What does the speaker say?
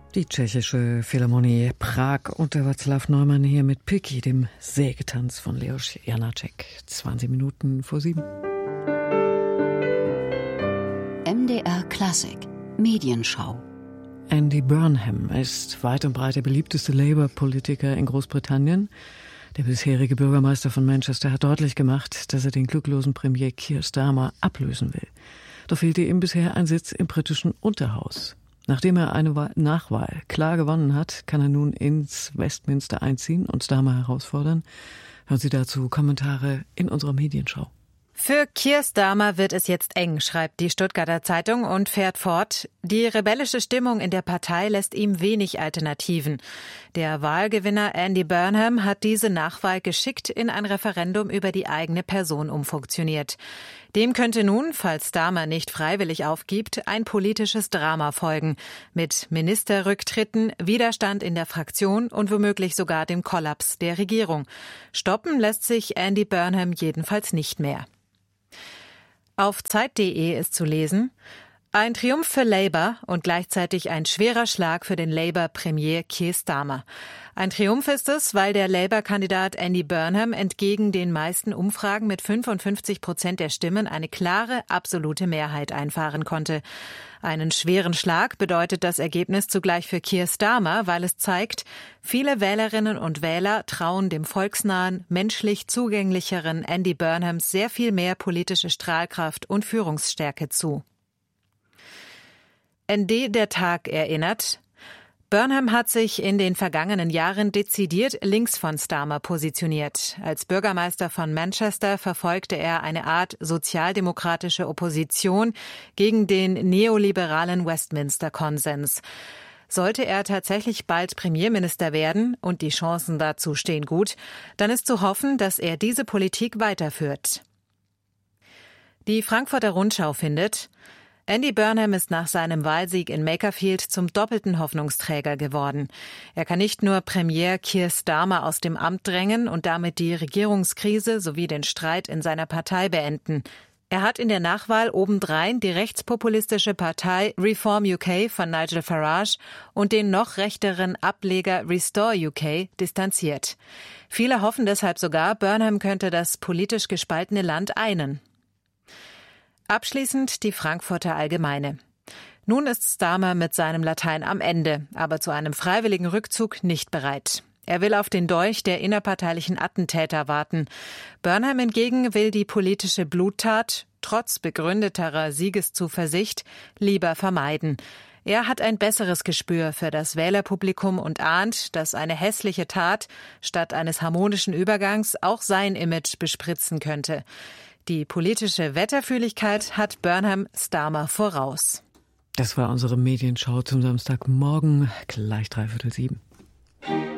Die tschechische Philharmonie Prag unter Václav Neumann hier mit Picky, dem Sägetanz von Leos Janáček. 20 Minuten vor 7. MDR Klassik Medienschau. Andy Burnham ist weit und breit der beliebteste Labour-Politiker in Großbritannien. Der bisherige Bürgermeister von Manchester hat deutlich gemacht, dass er den glücklosen Premier Keir Starmer ablösen will. Doch fehlte ihm bisher ein Sitz im britischen Unterhaus. Nachdem er eine Nachwahl klar gewonnen hat, kann er nun ins Westminster einziehen und Starmer herausfordern. Hören Sie dazu Kommentare in unserer Medienschau. Für Keir Starmer wird es jetzt eng, schreibt die Stuttgarter Zeitung und fährt fort. Die rebellische Stimmung in der Partei lässt ihm wenig Alternativen. Der Wahlgewinner Andy Burnham hat diese Nachwahl geschickt in ein Referendum über die eigene Person umfunktioniert. Dem könnte nun, falls Starmer nicht freiwillig aufgibt, ein politisches Drama folgen. Mit Ministerrücktritten, Widerstand in der Fraktion und womöglich sogar dem Kollaps der Regierung. Stoppen lässt sich Andy Burnham jedenfalls nicht mehr. Auf Zeit.de ist zu lesen: Ein Triumph für Labour und gleichzeitig ein schwerer Schlag für den Labour-Premier Keir Starmer. Ein Triumph ist es, weil der Labour-Kandidat Andy Burnham entgegen den meisten Umfragen mit 55% der Stimmen eine klare, absolute Mehrheit einfahren konnte. Einen schweren Schlag bedeutet das Ergebnis zugleich für Keir Starmer, weil es zeigt, viele Wählerinnen und Wähler trauen dem volksnahen, menschlich zugänglicheren Andy Burnham sehr viel mehr politische Strahlkraft und Führungsstärke zu. ND der Tag erinnert: Burnham hat sich in den vergangenen Jahren dezidiert links von Starmer positioniert. Als Bürgermeister von Manchester verfolgte er eine Art sozialdemokratische Opposition gegen den neoliberalen Westminster-Konsens. Sollte er tatsächlich bald Premierminister werden, und die Chancen dazu stehen gut, dann ist zu hoffen, dass er diese Politik weiterführt. Die Frankfurter Rundschau findet: Andy Burnham ist nach seinem Wahlsieg in Makerfield zum doppelten Hoffnungsträger geworden. Er kann nicht nur Premier Keir Starmer aus dem Amt drängen und damit die Regierungskrise sowie den Streit in seiner Partei beenden. Er hat in der Nachwahl obendrein die rechtspopulistische Partei Reform UK von Nigel Farage und den noch rechteren Ableger Restore UK distanziert. Viele hoffen deshalb sogar, Burnham könnte das politisch gespaltene Land einen. Abschließend die Frankfurter Allgemeine. Nun ist Starmer mit seinem Latein am Ende, aber zu einem freiwilligen Rückzug nicht bereit. Er will auf den Dolch der innerparteilichen Attentäter warten. Burnham hingegen will die politische Bluttat, trotz begründeterer Siegeszuversicht, lieber vermeiden. Er hat ein besseres Gespür für das Wählerpublikum und ahnt, dass eine hässliche Tat statt eines harmonischen Übergangs auch sein Image bespritzen könnte. Die politische Wetterfühligkeit hat Burnham Starmer voraus. Das war unsere Medienschau zum Samstagmorgen, gleich 6:45.